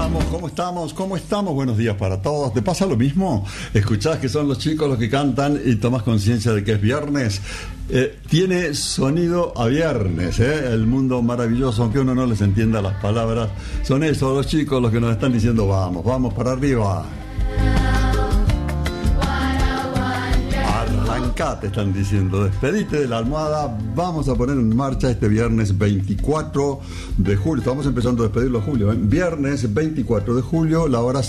estamos? ¿Cómo estamos? Buenos días para todos. ¿Te pasa lo mismo? Escuchás que son los chicos los que cantan y tomás conciencia de que es viernes. Tiene sonido a viernes, el mundo maravilloso, aunque uno no les entienda las palabras. Son esos los chicos los que nos están diciendo vamos para arriba. Arrancate, están diciendo, despedite de la almohada. Vamos a poner en marcha este viernes 24 de julio. Estamos empezando a despedirlo, Julio, Viernes 24 de julio, la hora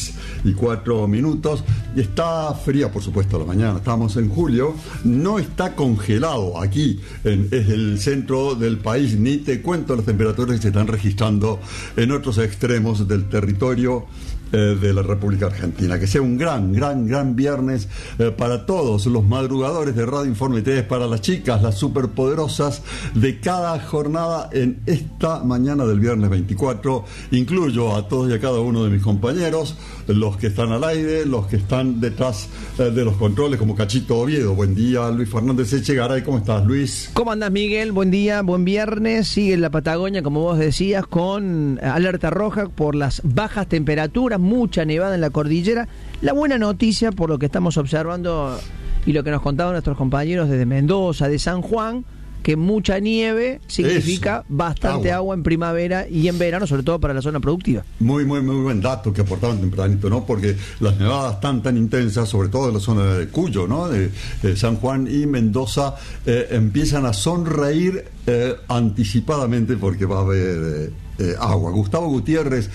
6:04. Y está fría, por supuesto, la mañana. Estamos en julio. No está congelado aquí, es el centro del país. Ni te cuento las temperaturas que se están registrando en otros extremos del territorio de la República Argentina. Que sea un gran viernes para todos los madrugadores de Radio Informe TV, para las chicas, las superpoderosas de cada jornada en esta mañana del viernes 24. Incluyo a todos y a cada uno de mis compañeros, los que están al aire, los que están detrás de los controles, como Cachito Oviedo. Buen día, Luis Fernández Echegaray. ¿Cómo estás, Luis? ¿Cómo andás, Miguel? Buen día, buen viernes. Sigue la Patagonia, como vos decías, con alerta roja por las bajas temperaturas, mucha nevada en la cordillera. La buena noticia, por lo que estamos observando y lo que nos contaban nuestros compañeros desde Mendoza, de San Juan, que mucha nieve significa bastante agua en primavera y en verano, sobre todo para la zona productiva. Muy buen dato que aportaban tempranito, ¿no? Porque las nevadas tan intensas, sobre todo en la zona de Cuyo, ¿no? De San Juan y Mendoza, empiezan a sonreír anticipadamente porque va a haber agua. Gustavo Gutiérrez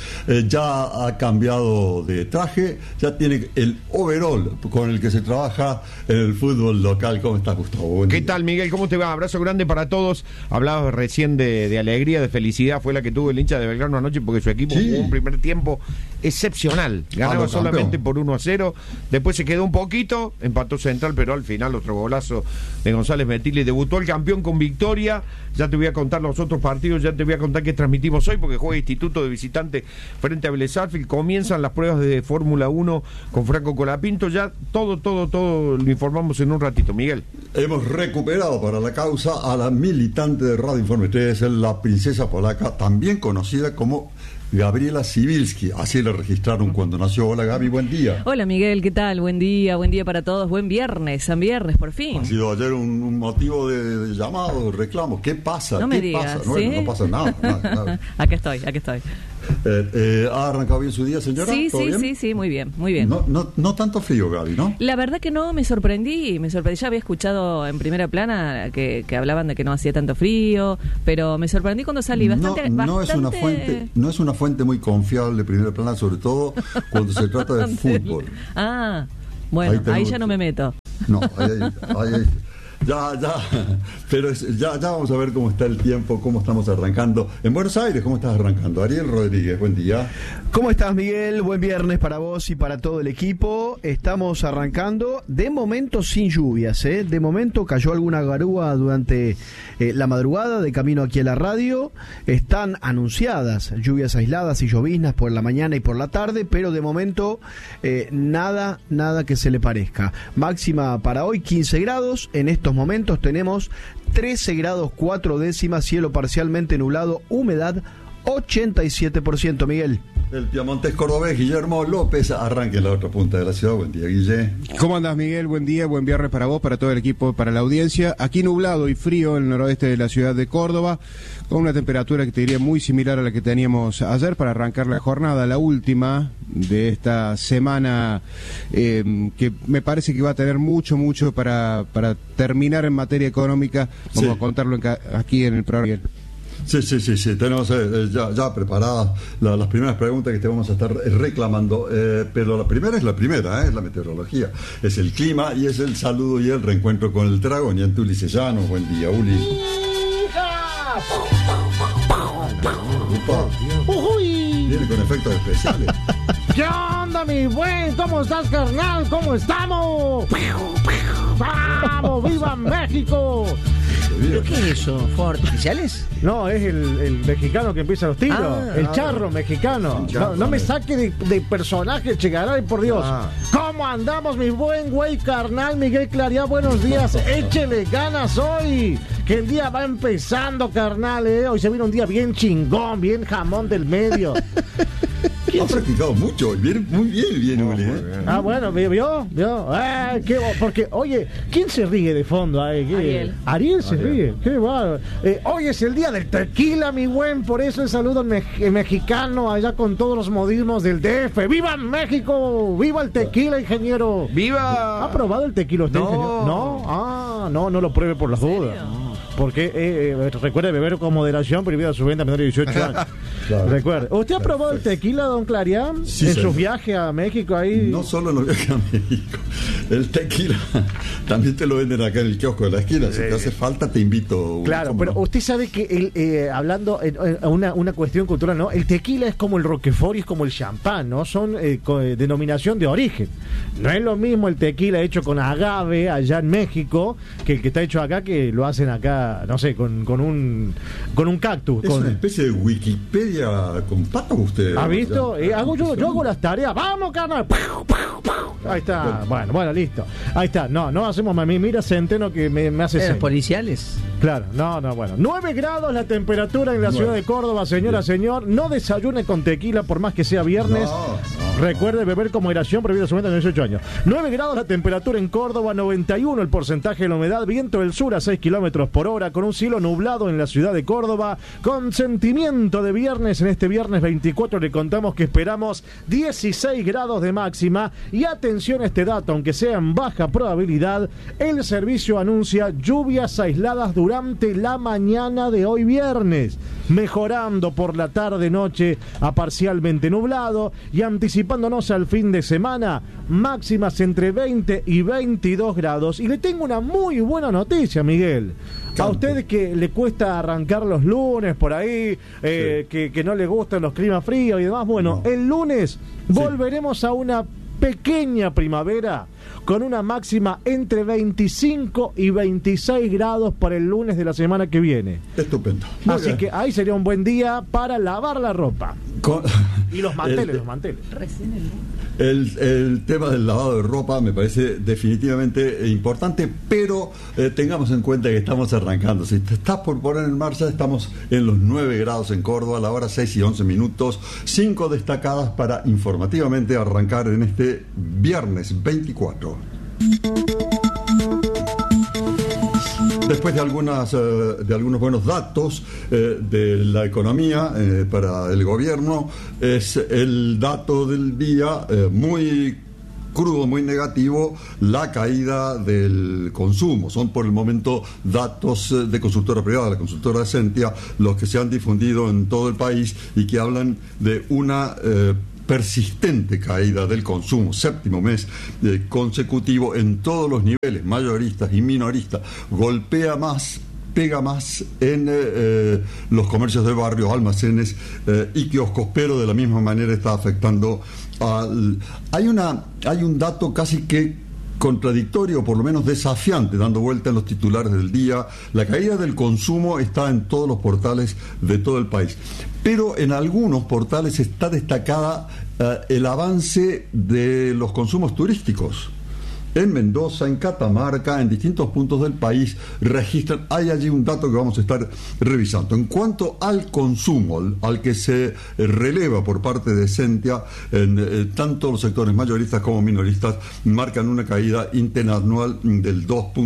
ya ha cambiado de traje, ya tiene el overall con el que se trabaja en el fútbol local. ¿Cómo estás, Gustavo? Buen día. ¿Qué tal, Miguel? ¿Cómo te va? Abrazo grande para todos. Hablabas recién de alegría, de felicidad. Fue la que tuvo el hincha de Belgrano anoche porque su equipo jugó un primer tiempo excepcional. Ganaba solamente por 1-0. Después se quedó un poquito, empató Central, pero al final otro golazo de González Metilli. Debutó el campeón con victoria. Ya te voy a contar los otros partidos, ya te voy a contar qué transmitimos hoy, porque juega Instituto de visitante frente a Vélez Sarsfield. Comienzan las pruebas de Fórmula 1 con Franco Colapinto. Ya todo lo informamos en un ratito, Miguel. Hemos recuperado para la causa a la militante de Radio Informe 3, la princesa polaca, también conocida como Gabriela Sibilski. Así la registraron cuando nació. Hola, Gaby, buen día. Hola, Miguel, ¿qué tal? Buen día para todos. Buen viernes, San Viernes, por fin. Ha sido ayer un motivo de llamado, de reclamo. ¿Qué pasa? No me digas, pasa? ¿sí? Bueno, no pasa nada. Aquí estoy. ¿Ha arrancado bien su día, señora? Sí, muy bien. No tanto frío, Gaby, ¿no? La verdad que no, me sorprendí. Ya había escuchado en primera plana que hablaban de que no hacía tanto frío, pero me sorprendí cuando salí. No es una fuente muy confiable, primera plana, sobre todo cuando se trata de fútbol. Bueno, ahí ya no me meto. No, ahí. Ya, pero ya vamos a ver cómo está el tiempo, cómo estamos arrancando. En Buenos Aires, ¿cómo estás arrancando? Ariel Rodríguez, buen día. ¿Cómo estás, Miguel? Buen viernes para vos y para todo el equipo. Estamos arrancando, de momento sin lluvias, De momento cayó alguna garúa durante la madrugada de camino aquí a la radio. Están anunciadas lluvias aisladas y lloviznas por la mañana y por la tarde, pero de momento nada que se le parezca. Máxima para hoy 15 grados. En estos momentos tenemos 13 grados 4 décimas, cielo parcialmente nublado, humedad 87%, Miguel. El piamontés cordobés Guillermo López arranca en la otra punta de la ciudad. Buen día, Guille. ¿Cómo andás, Miguel? Buen día, buen viernes para vos, para todo el equipo, para la audiencia. Aquí nublado y frío en el noroeste de la ciudad de Córdoba, con una temperatura que te diría muy similar a la que teníamos ayer para arrancar la jornada, la última de esta semana, que me parece que va a tener mucho para terminar en materia económica. Vamos a contarlo aquí en el programa. Sí, tenemos ya preparadas las primeras preguntas que te vamos a estar reclamando, pero la primera es la meteorología, es el clima y es el saludo y el reencuentro con el dragón. Y ante Ulises Llanos, buen día, Uli. Viene con efectos especiales. ¿Qué onda, mi buen? ¿Cómo estás, carnal? ¿Cómo estamos? ¡Vamos! ¡Viva México! ¿Pero qué es eso? ¿Fuegos artificiales? No, es el mexicano que empieza los tiros. El charro mexicano. No me saque de personaje, Chegaray, por Dios. ¿Cómo andamos, mi buen güey carnal Miguel Claría? Buenos días. Échele ganas hoy, que el día va empezando, carnal. Hoy se viene un día bien chingón, bien jamón del medio. Ha practicado mucho, viene muy bien, Uli. Ah, bueno, ¿vio? Porque, oye, ¿quién se ríe de fondo? Ariel se ríe, qué bárbaro. Hoy es el día del tequila, mi buen, por eso el saludo mexicano allá con todos los modismos del DF. ¡Viva México! ¡Viva el tequila, ingeniero! ¡Viva! ¿Ha probado el tequila usted, ingeniero? No. Ah, no lo pruebe por las dudas. Porque recuerde beber con moderación, prohibida su venta a menores de 18 años. Claro. Recuerde. ¿Usted ha probado el tequila, don Clarián? Sí, en su viaje a México ahí. No solo en los viajes a México. El tequila también te lo venden acá en el kiosco de la esquina. Si te hace falta, te invito. Claro, pero usted sabe que hablando una cuestión cultural, ¿no? El tequila es como el Roquefort y es como el champán, ¿no? Son denominación de origen. No es lo mismo el tequila hecho con agave allá en México que el que está hecho acá, que lo hacen acá, no sé, con un cactus. Es una especie de Wikipedia con patas usted. ¿Ha visto? Yo hago las tareas. ¡Vamos, carnal! Ahí está. Bueno, listo. Ahí está. No hacemos mami. Mira Centeno que me hace los policiales. Claro, bueno. 9 grados la temperatura en la ciudad de Córdoba, señora, señor. No desayune con tequila por más que sea viernes. Recuerde beber con moderación, prohibido su venta a 18 años. 9 grados la temperatura en Córdoba, 91 el porcentaje de la humedad, viento del sur a 6 kilómetros por hora, con un cielo nublado en la ciudad de Córdoba, con sentimiento de viernes. En este viernes 24 le contamos que esperamos 16 grados de máxima. Y atención a este dato, aunque sea en baja probabilidad, el servicio anuncia lluvias aisladas durante la mañana de hoy viernes, mejorando por la tarde-noche a parcialmente nublado y anticipándonos al fin de semana, máximas entre 20 y 22 grados. Y le tengo una muy buena noticia, Miguel. A usted que le cuesta arrancar los lunes por ahí, que no le gustan los climas fríos y demás, bueno, el lunes volveremos a una pequeña primavera con una máxima entre 25 y 26 grados para el lunes de la semana que viene. Estupendo. Así que ahí sería un buen día para lavar la ropa. Y los manteles, Recién el tema del lavado de ropa me parece definitivamente importante, pero tengamos en cuenta que estamos arrancando. Si te estás por poner en marcha, estamos en los 9 grados en Córdoba, a la hora 6 y 11 minutos. 5 destacadas para informativamente arrancar en este viernes 24. Después de algunos buenos datos de la economía para el gobierno, es el dato del día muy crudo, muy negativo, la caída del consumo. Son por el momento datos de consultora privada, la consultora Sentia, los que se han difundido en todo el país y que hablan de una persistente caída del consumo, 7º mes consecutivo en todos los niveles, mayoristas y minoristas. Golpea más, pega más en los comercios de barrio, almacenes y kioscos, pero de la misma manera está afectando hay un dato casi que contradictorio, o por lo menos desafiante, dando vuelta en los titulares del día. La caída del consumo está en todos los portales de todo el país, pero en algunos portales está destacada el avance de los consumos turísticos. En Mendoza, en Catamarca, en distintos puntos del país registran, hay allí un dato que vamos a estar revisando. En cuanto al consumo, al que se releva por parte de Sentia, tanto los sectores mayoristas como minoristas marcan una caída interanual del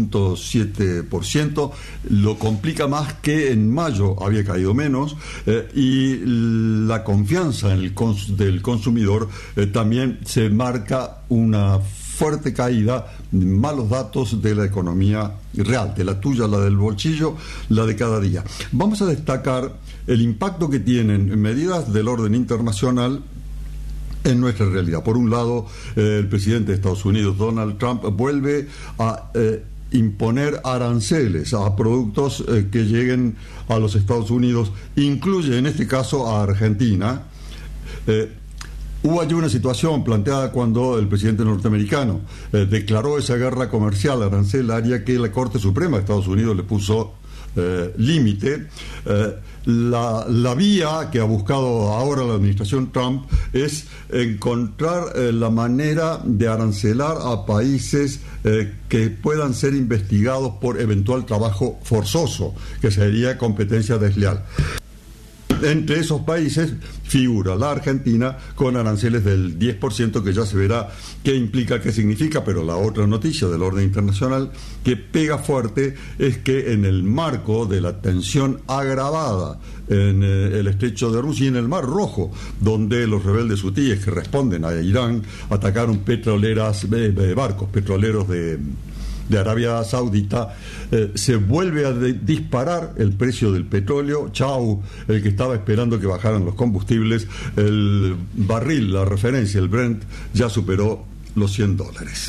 2.7%, lo complica más que en mayo había caído menos, y la confianza del consumidor también se marca una fuerte caída, malos datos de la economía real, de la tuya, la del bolsillo, la de cada día. Vamos a destacar el impacto que tienen medidas del orden internacional en nuestra realidad. Por un lado, el presidente de Estados Unidos, Donald Trump, vuelve a imponer aranceles a productos que lleguen a los Estados Unidos, incluye en este caso a Argentina. Hubo allí una situación planteada cuando el presidente norteamericano declaró esa guerra comercial arancelaria que la Corte Suprema de Estados Unidos le puso límite. La vía que ha buscado ahora la administración Trump es encontrar la manera de arancelar a países que puedan ser investigados por eventual trabajo forzoso, que sería competencia desleal. Entre esos países figura la Argentina con aranceles del 10%, que ya se verá qué implica, qué significa. Pero la otra noticia del orden internacional que pega fuerte es que en el marco de la tensión agravada en el estrecho de Hormuz y en el Mar Rojo, donde los rebeldes hutíes que responden a Irán atacaron barcos petroleros de Arabia Saudita, se vuelve a disparar el precio del petróleo. Chau, el que estaba esperando que bajaran los combustibles, el barril, la referencia, el Brent, ya superó los $100.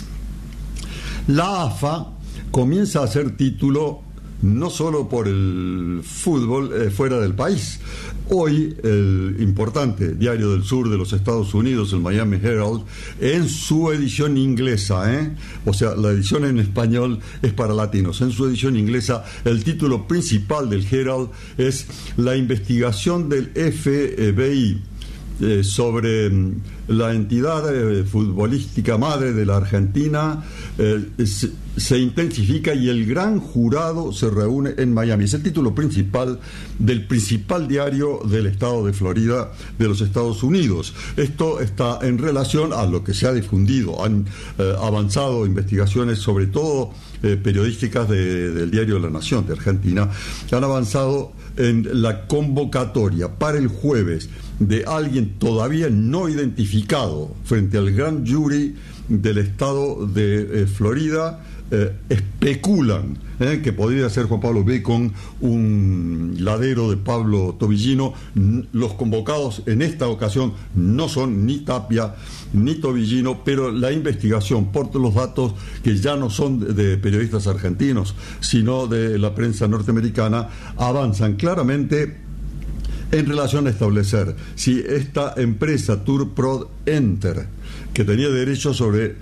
La AFA comienza a hacer título no solo por el fútbol fuera del país. Hoy el importante diario del sur de los Estados Unidos, el Miami Herald, en su edición inglesa, o sea, la edición en español es para latinos, en su edición inglesa el título principal del Herald es la investigación del FBI sobre la entidad futbolística madre de la Argentina se intensifica y el gran jurado se reúne en Miami. Es el título principal del principal diario del estado de Florida de los Estados Unidos. Esto está en relación a lo que se ha difundido. Han avanzado investigaciones, sobre todo periodísticas del diario La Nación de Argentina, que han avanzado en la convocatoria para el jueves de alguien todavía no identificado frente al gran jury del estado de Florida. Especulan que podría ser Juan Pablo Bacon, un ladero de Pablo Tobillino. Los convocados en esta ocasión no son ni Tapia ni Tobillino, pero la investigación, por los datos que ya no son de periodistas argentinos, sino de la prensa norteamericana, avanzan claramente en relación a establecer si esta empresa Turprod Enter, que tenía derecho sobre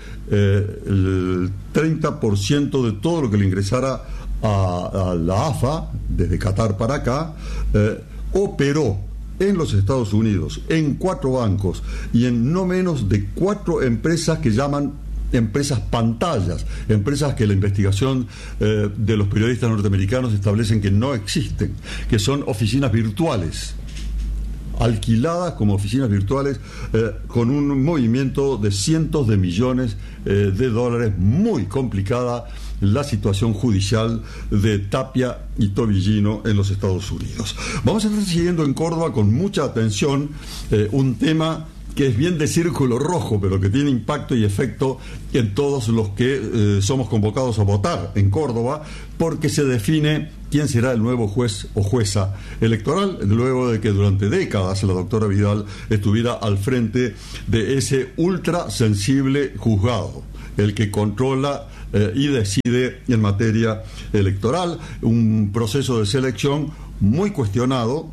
el 30% de todo lo que le ingresara a la AFA, desde Qatar para acá, operó en los Estados Unidos, en 4 bancos y en no menos de 4 empresas que llaman empresas pantallas, empresas que la investigación de los periodistas norteamericanos establecen que no existen, que son oficinas virtuales, alquiladas como oficinas virtuales, con un movimiento de cientos de millones de dólares. Muy complicada la situación judicial de Tapia y Tobillino en los Estados Unidos. Vamos a estar siguiendo en Córdoba con mucha atención un tema que es bien de círculo rojo, pero que tiene impacto y efecto en todos los que somos convocados a votar en Córdoba, porque se define quién será el nuevo juez o jueza electoral, luego de que durante décadas la doctora Vidal estuviera al frente de ese ultra sensible juzgado, el que controla y decide en materia electoral. Un proceso de selección muy cuestionado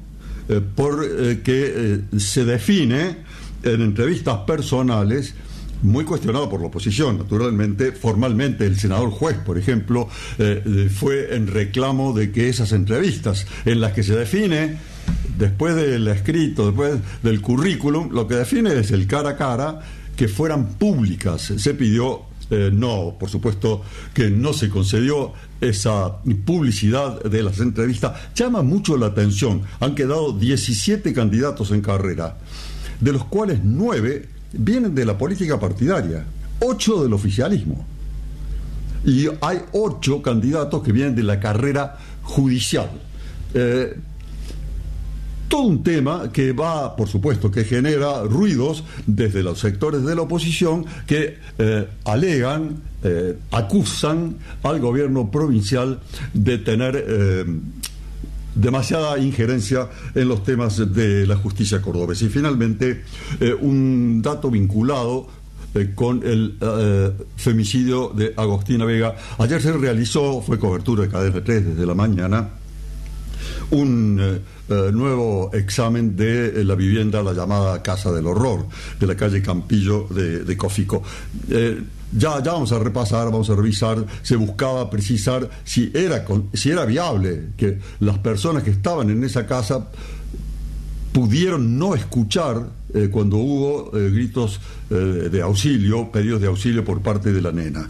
porque se define en entrevistas personales, muy cuestionado por la oposición, naturalmente. Formalmente el senador juez, por ejemplo, fue en reclamo de que esas entrevistas en las que se define, después del escrito, después del currículum, lo que define es el cara a cara, que fueran públicas. Se pidió, no, por supuesto que no se concedió esa publicidad de las entrevistas. Llama mucho la atención. Han quedado 17 candidatos en carrera, de los cuales 9 vienen de la política partidaria, 8 del oficialismo, y hay 8 candidatos que vienen de la carrera judicial. Todo un tema que va, por supuesto, que genera ruidos desde los sectores de la oposición que alegan, acusan al gobierno provincial de tener demasiada injerencia en los temas de la justicia cordobesa. Y finalmente, un dato vinculado con el femicidio de Agostina Vega. Ayer se realizó, fue cobertura de Cadena 3 desde la mañana, un nuevo examen de la vivienda, la llamada Casa del Horror, de la calle Campillo de Cofico. Ya vamos a repasar, vamos a revisar. Se buscaba precisar si era viable que las personas que estaban en esa casa pudieron no escuchar cuando hubo gritos de auxilio, pedidos de auxilio por parte de la nena.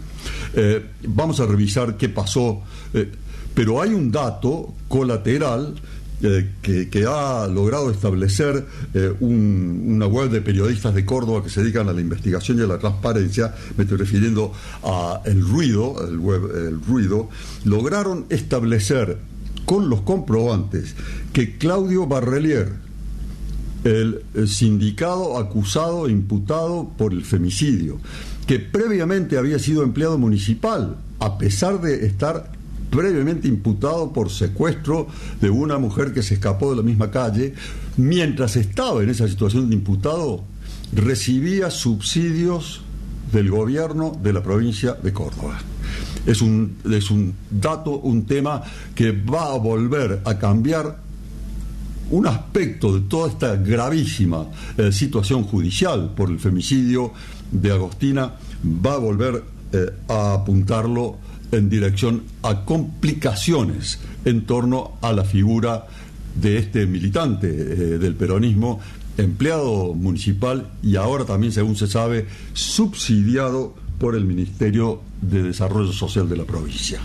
Vamos a revisar qué pasó, pero hay un dato colateral que ha logrado establecer una web de periodistas de Córdoba que se dedican a la investigación y a la transparencia, me estoy refiriendo a El Ruido, el Ruido, lograron establecer con los comprobantes que Claudio Barrelier, el sindicado acusado e imputado por el femicidio, que previamente había sido empleado municipal, a pesar de estar previamente imputado por secuestro de una mujer que se escapó de la misma calle, mientras estaba en esa situación de imputado, recibía subsidios del gobierno de la provincia de Córdoba. Es un dato, un tema que va a volver a cambiar un aspecto de toda esta gravísima situación judicial por el femicidio de Agostina, va a volver a apuntarlo en dirección a complicaciones en torno a la figura de este militante del peronismo, empleado municipal y ahora también, según se sabe, subsidiado por el Ministerio de Desarrollo Social de la provincia.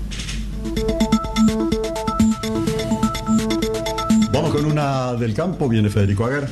Vamos con una del campo, viene Federico Aguer.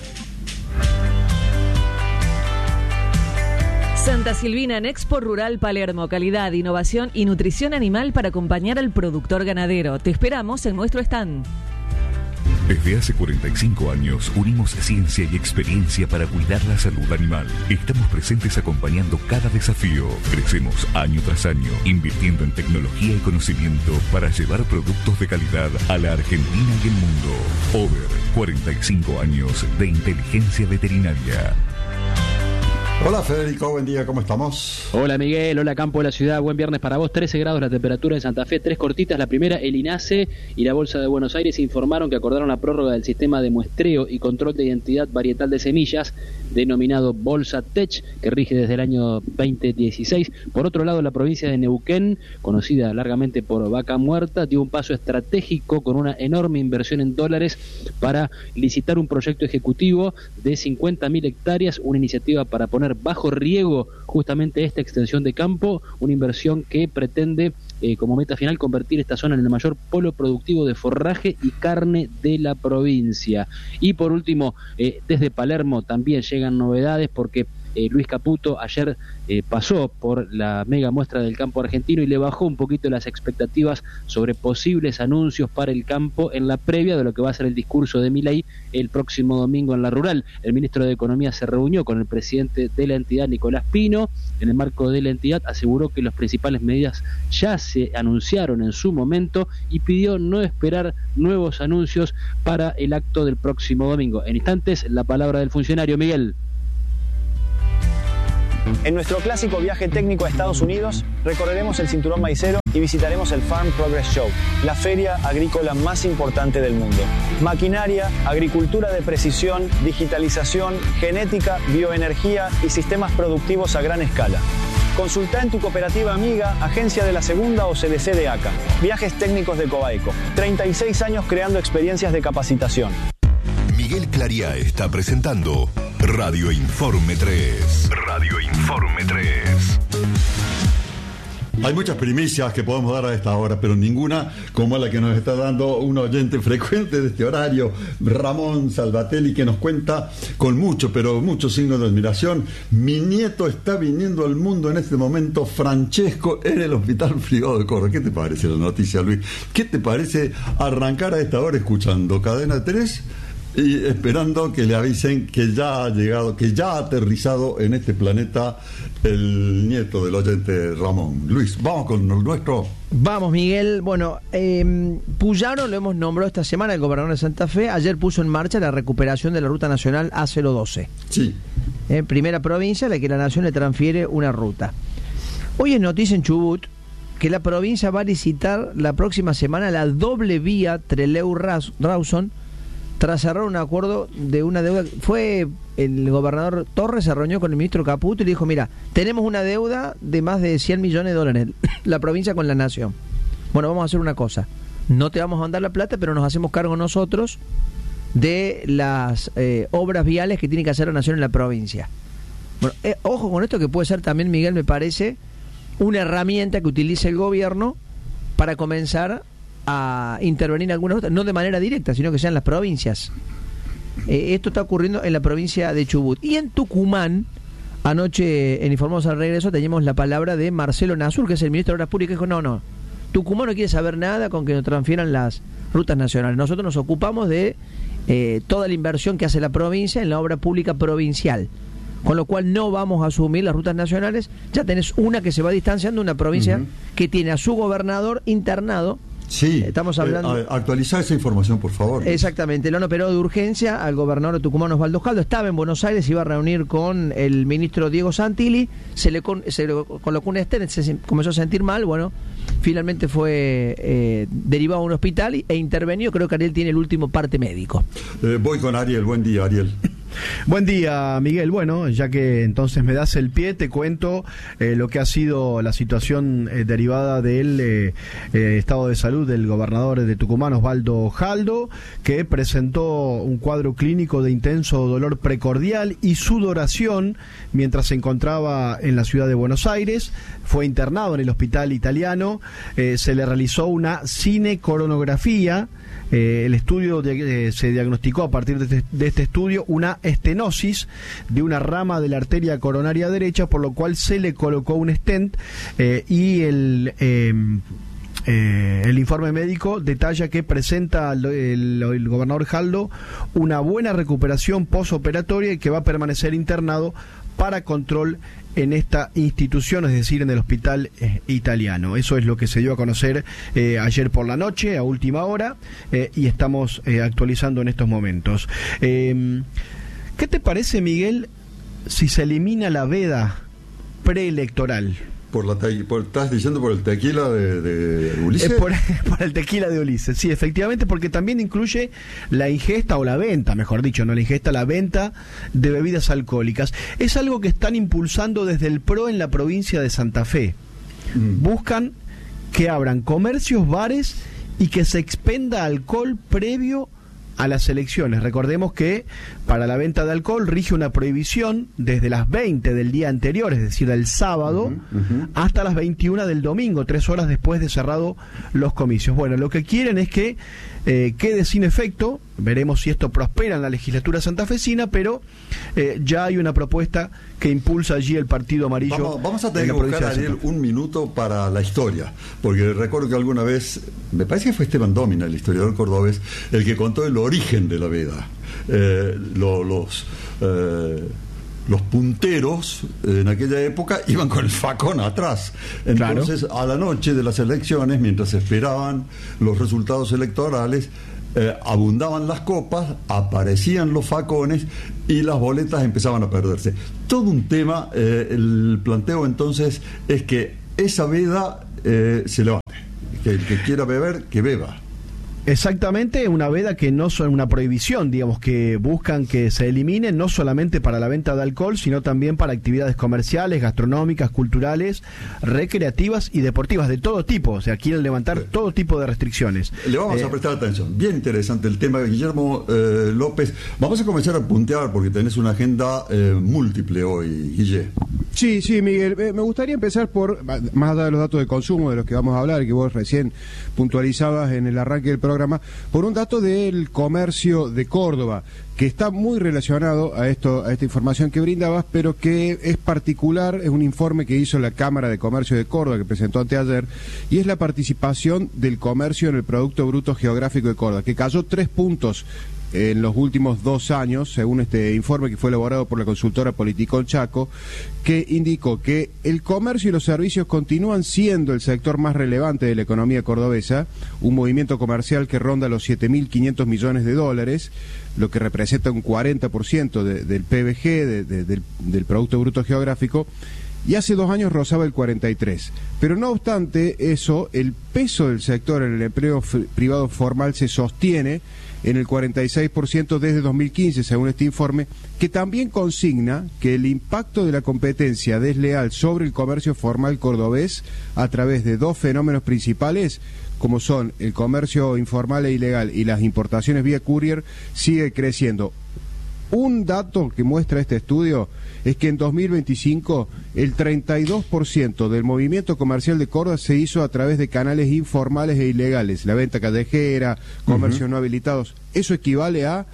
Santa Silvina en Expo Rural Palermo, calidad, innovación y nutrición animal para acompañar al productor ganadero. Te esperamos en nuestro stand. Desde hace 45 años unimos ciencia y experiencia para cuidar la salud animal. Estamos presentes acompañando cada desafío. Crecemos año tras año, invirtiendo en tecnología y conocimiento para llevar productos de calidad a la Argentina y el mundo. Over 45 años de inteligencia veterinaria. Hola Federico, buen día, ¿cómo estamos? Hola Miguel, hola campo de la ciudad, buen viernes para vos. 13 grados la temperatura en Santa Fe, 3 cortitas. La primera, el INASE y la Bolsa de Buenos Aires informaron que acordaron la prórroga del sistema de muestreo y control de identidad varietal de semillas, denominado Bolsa Tech, que rige desde el año 2016. Por otro lado, la provincia de Neuquén, conocida largamente por Vaca Muerta, dio un paso estratégico con una enorme inversión en dólares para licitar un proyecto ejecutivo de 50.000 hectáreas, una iniciativa para poner bajo riego justamente esta extensión de campo, una inversión que pretende como meta final convertir esta zona en el mayor polo productivo de forraje y carne de la provincia. Y por último, desde Palermo también llegan novedades porque Luis Caputo ayer pasó por la mega muestra del campo argentino y le bajó un poquito las expectativas sobre posibles anuncios para el campo en la previa de lo que va a ser el discurso de Milei el próximo domingo en la rural. El ministro de Economía se reunió con el presidente de la entidad, Nicolás Pino. En el marco de la entidad aseguró que las principales medidas ya se anunciaron en su momento y pidió no esperar nuevos anuncios para el acto del próximo domingo. En instantes, la palabra del funcionario. Miguel. En nuestro clásico viaje técnico a Estados Unidos, recorreremos el cinturón maicero y visitaremos el Farm Progress Show, la feria agrícola más importante del mundo. Maquinaria, agricultura de precisión, digitalización, genética, bioenergía y sistemas productivos a gran escala. Consulta en tu cooperativa amiga, agencia de la Segunda o CDC de ACA. Viajes técnicos de Coaico. 36 años creando experiencias de capacitación. Miguel Clariá está presentando Radio Informe 3. Radio Informe 3. Hay muchas primicias que podemos dar a esta hora, pero ninguna como la que nos está dando un oyente frecuente de este horario, Ramón Salvatelli, que nos cuenta con mucho signo de admiración. Mi nieto está viniendo al mundo en este momento, Francesco, en el Hospital Privado de Córdoba. ¿Qué te parece la noticia, Luis? ¿Qué te parece arrancar a esta hora escuchando Cadena 3? Y esperando que le avisen que ya ha llegado, que ya ha aterrizado en este planeta el nieto del oyente Ramón. Luis, vamos con el nuestro. Vamos, Miguel. Bueno, Puyaro lo hemos nombrado esta semana, el gobernador de Santa Fe. Ayer puso en marcha la recuperación de la ruta nacional A012. Sí. Primera provincia a la que la nación le transfiere una ruta. Hoy es noticia en Chubut que la provincia va a licitar la próxima semana la doble vía Trelew-Rawson, tras cerrar un acuerdo de una deuda. Fue el gobernador Torres, se reunió con el ministro Caputo y le dijo: mira, tenemos una deuda de más de 100 millones de dólares, la provincia con la nación. Bueno, vamos a hacer una cosa, no te vamos a mandar la plata, pero nos hacemos cargo nosotros de las obras viales que tiene que hacer la nación en la provincia. Bueno, ojo con esto, que puede ser también, Miguel, me parece, una herramienta que utilice el gobierno para comenzar a intervenir en algunas rutas, no de manera directa, sino que sean las provincias. Esto está ocurriendo en la provincia de Chubut. Y en Tucumán, anoche en Informamos al Regreso teníamos la palabra de Marcelo Nasur, que es el ministro de Obras Públicas, que dijo, no, Tucumán no quiere saber nada con que nos transfieran las rutas nacionales. Nosotros nos ocupamos de toda la inversión que hace la provincia en la obra pública provincial. Con lo cual no vamos a asumir las rutas nacionales. Ya tenés una que se va distanciando, una provincia que tiene a su gobernador internado. Sí, estamos hablando. Actualizar esa información, por favor. Exactamente, lo han operado de urgencia al gobernador de Tucumán, Osvaldo Jaldo. Estaba en Buenos Aires, iba a reunir con el ministro Diego Santilli. Se le colocó un stent, se comenzó a sentir mal. Bueno, finalmente fue derivado a un hospital e intervenido. Creo que Ariel tiene el último parte médico. Voy con Ariel. Buen día, Ariel. Buen día, Miguel. Bueno, ya que entonces me das el pie, te cuento lo que ha sido la situación derivada del estado de salud del gobernador de Tucumán, Osvaldo Jaldo, que presentó un cuadro clínico de intenso dolor precordial y sudoración mientras se encontraba en la ciudad de Buenos Aires. Fue internado en el hospital italiano, se le realizó una cinecoronografía. El estudio se diagnosticó a partir de este estudio una estenosis de una rama de la arteria coronaria derecha, por lo cual se le colocó un stent y el informe médico detalla que presenta el gobernador Jaldo una buena recuperación posoperatoria y que va a permanecer internado para control en esta institución, es decir, en el hospital italiano. Eso es lo que se dio a conocer ayer por la noche, a última hora, y estamos actualizando en estos momentos. ¿Qué te parece, Miguel, si se elimina la veda preelectoral? ¿Estás diciendo por el tequila de Ulises? Por el tequila de Ulises, sí, efectivamente, porque también incluye la ingesta o la venta, mejor dicho, no la ingesta, la venta de bebidas alcohólicas. Es algo que están impulsando desde el PRO en la provincia de Santa Fe. Buscan que abran comercios, bares y que se expenda alcohol previo a las elecciones. Recordemos que para la venta de alcohol rige una prohibición desde las 20 del día anterior, es decir, del sábado, hasta las 21 del domingo, 3 horas después de cerrado los comicios. Bueno, lo que quieren es que quede sin efecto. Veremos si esto prospera en la legislatura santafesina, pero ya hay una propuesta que impulsa allí el Partido Amarillo. Vamos a tener que buscar, Ariel, un minuto para la historia, porque recuerdo que alguna vez, me parece que fue Esteban Dómina, el historiador cordobés, el que contó el origen de la veda. Los punteros en aquella época iban con el facón atrás. Entonces, a la noche de las elecciones, mientras esperaban los resultados electorales, abundaban las copas, aparecían los facones y las boletas empezaban a perderse. Todo un tema. El planteo entonces es que esa veda se levante, que el que quiera beber, que beba. Exactamente, una veda que no son una prohibición, digamos, que buscan que se elimine no solamente para la venta de alcohol, sino también para actividades comerciales, gastronómicas, culturales, recreativas y deportivas de todo tipo. O sea, quieren levantar todo tipo de restricciones. Le vamos a prestar atención. Bien interesante el tema, Guillermo López. Vamos a comenzar a puntear porque tenés una agenda múltiple hoy, Guille. Sí, Miguel. Me gustaría empezar por, más allá de los datos de consumo de los que vamos a hablar, que vos recién puntualizabas en el arranque del programa, por un dato del comercio de Córdoba, que está muy relacionado a esta información que brindabas, pero que es particular. Es un informe que hizo la Cámara de Comercio de Córdoba, que presentó anteayer, y es la participación del comercio en el Producto Bruto Geográfico de Córdoba, que cayó 3 puntos en los últimos 2 años, según este informe que fue elaborado por la consultora Politicón Chaco, que indicó que el comercio y los servicios continúan siendo el sector más relevante de la economía cordobesa, un movimiento comercial que ronda los 7.500 millones de dólares, lo que representa un 40% del PBG, del Producto Bruto Geográfico, y hace 2 años rozaba el 43%. Pero no obstante eso, el peso del sector en el empleo privado formal se sostiene en el 46% desde 2015, según este informe, que también consigna que el impacto de la competencia desleal sobre el comercio formal cordobés, a través de 2 fenómenos principales, como son el comercio informal e ilegal y las importaciones vía courier, sigue creciendo Un dato que muestra este estudio es que en 2025 el 32% del movimiento comercial de Córdoba se hizo a través de canales informales e ilegales, la venta callejera, comercios no habilitados. Eso equivale a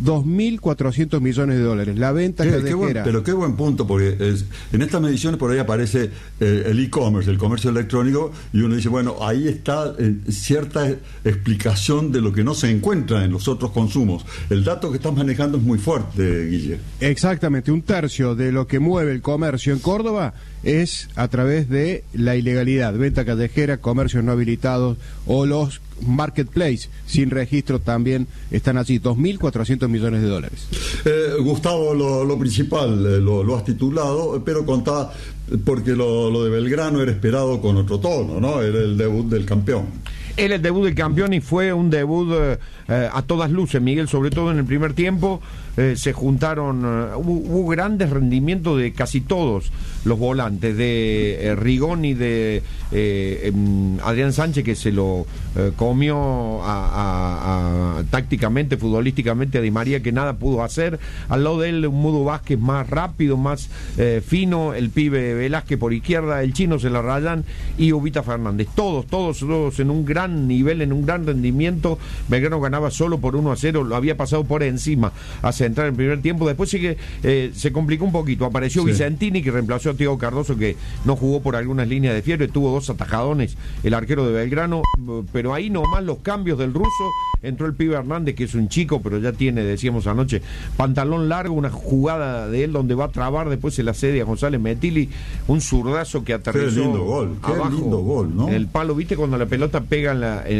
2.400 millones de dólares. La venta callejera. Pero qué buen punto, porque en estas mediciones por ahí aparece el e-commerce, el comercio electrónico, y uno dice, bueno, ahí está cierta explicación de lo que no se encuentra en los otros consumos. El dato que estás manejando es muy fuerte, Guille. Exactamente, 1/3 de lo que mueve el comercio en Córdoba es a través de la ilegalidad, venta callejera, comercios no habilitados o los marketplace sin registro también están allí, 2.400 millones de dólares. Gustavo, lo principal lo has titulado, pero contá, porque lo de Belgrano era esperado con otro tono, ¿no? Era el debut del campeón. Era el debut del campeón y fue un debut a todas luces, Miguel, sobre todo en el primer tiempo. Se juntaron, hubo grandes rendimientos de casi todos los volantes, de Rigón y de Adrián Sánchez, que se lo comió tácticamente, futbolísticamente a Di María, que nada pudo hacer. Al lado de él un Mudo Vázquez más rápido, más fino, el pibe Velázquez por izquierda, el chino se la rayan y Ubita Fernández, todos en un gran nivel, en un gran rendimiento. Belgrano ganaba solo por 1-0, lo había pasado por encima hacia entrar en primer tiempo. Después sí que se complicó un poquito, apareció Vicentini, que reemplazó a Thiago Cardoso, que no jugó por algunas líneas de fiebre, tuvo 2 atajadones el arquero de Belgrano, pero ahí nomás los cambios del ruso. Entró el pibe Hernández, que es un chico, pero ya tiene, decíamos anoche, pantalón largo, una jugada de él donde va a trabar, después se la cede a González Metilli, un zurdazo que aterrizó. Qué lindo gol, abajo, qué lindo gol, ¿no? En el palo, ¿viste? Cuando la pelota pega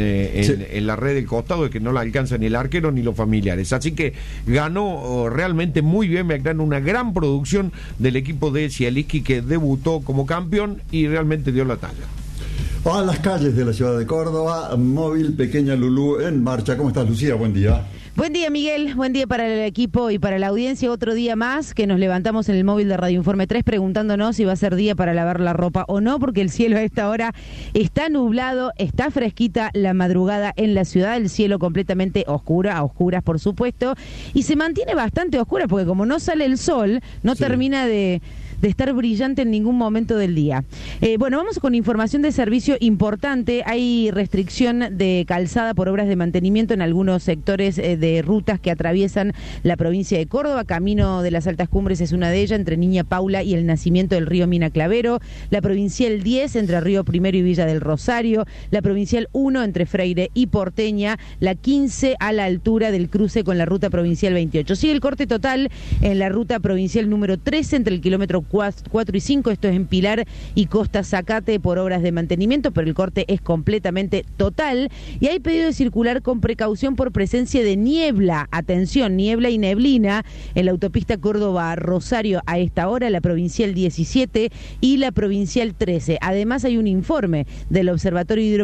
en la red del costado, es que no la alcanza ni el arquero ni los familiares. Así que ganó realmente muy bien Belgrano, una gran producción del equipo de Zielinski, que debutó como campeón y realmente dio la talla. A las calles de la ciudad de Córdoba, móvil Pequeña Lulú en marcha. ¿Cómo estás, Lucía? Buen día. Buen día, Miguel. Buen día para el equipo y para la audiencia. Otro día más que nos levantamos en el móvil de Radio Informe 3 preguntándonos si va a ser día para lavar la ropa o no, porque el cielo a esta hora está nublado, está fresquita la madrugada en la ciudad, el cielo completamente oscuro, a oscuras por supuesto, y se mantiene bastante oscura porque como no sale el sol, no termina de estar brillante en ningún momento del día. Bueno, vamos con información de servicio importante. Hay restricción de calzada por obras de mantenimiento en algunos sectores de rutas que atraviesan la provincia de Córdoba. Camino de las Altas Cumbres es una de ellas, entre Niña Paula y el nacimiento del río Mina Clavero. La provincial 10 entre Río Primero y Villa del Rosario. La provincial 1 entre Freire y Porteña. La 15 a la altura del cruce con la ruta provincial 28. Sigue el corte total en la ruta provincial número 13 entre el kilómetro 4 y 5, esto es en Pilar y Costa Zacate por obras de mantenimiento, pero el corte es completamente total y hay pedido de circular con precaución por presencia de niebla, atención, niebla y neblina en la autopista Córdoba-Rosario a esta hora, la provincial 17 y la provincial 13. Además hay un informe del Observatorio